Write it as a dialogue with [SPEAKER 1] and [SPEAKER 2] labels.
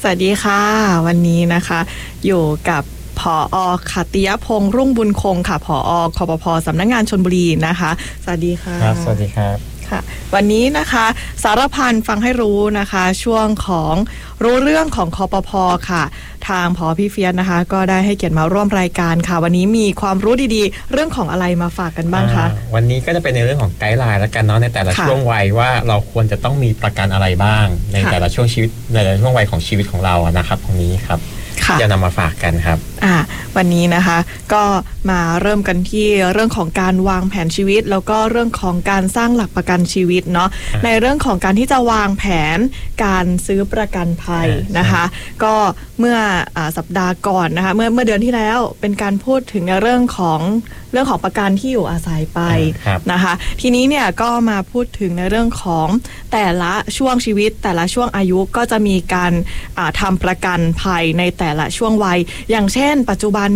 [SPEAKER 1] สวัสดีค่ะวันนี้นะคะอยู่กับผอ.ขัตติยพงษ์รุ่งบุญคงค่ะผอ.คปภ.สำนักงานชลบุรีนะคะสวัสดีค่ะ
[SPEAKER 2] ครับสวัสดีครับ
[SPEAKER 1] ค่ะวันนี้นะคะสารพันฟังให้รู้นะคะช่วงของรู้เรื่องของคปภ.ค่ะทางผอ.พี่เฟียสนะคะก็ได้ให้เกียรติมาร่วมรายการค่ะวันนี้มีความรู้ดีๆเรื่องของอะไรมาฝากกันบ้างคะ
[SPEAKER 2] วันนี้ก็จะเป็นในเรื่องของไกด์ไลน์แล้วกันเนาะในแต่ละช่วงวัยว่าเราควรจะต้องมีประกันอะไรบ้างในแต่ละช่วงชีวิตในแต่ละช่วงวัยของชีวิตของเรานะครับตรงนี้ครับจะนำมาฝากกันครับ
[SPEAKER 1] วันนี้นะคะก็มาเริ่มกันที่เรื่องของการวางแผนชีวิตแล้วก็เรื่องของการสร้างหลักประกันชีวิตเนาะในเรื่องของการที่จะวางแผนการซื้อประกันภัยนะคะก็เมื่อสัปดาห์ก่อนนะคะเมื่อเดือนที่แล้วเป็นการพูดถึงในเรื่องของประกันที่อยู่อาศัยไปนะคะทีนี้เนี่ยก็มาพูดถึงในเรื่องของแต่ละช่วงชีวิตแต่ละช่วงอายุก็จะมีการทำประกันภัยในแต่ละช่วงวัยอย่างเช่นปัจจุบัน